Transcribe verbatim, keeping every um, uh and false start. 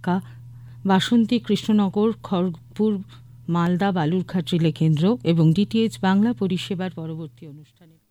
ফারাক্কা, বাসন্তী, Krishnanagar, Kharagpur, Malda, Balurghat relay কেন্দ্র এবং DTH Bangla পরিষেবার পরবর্তী অনুষ্ঠানের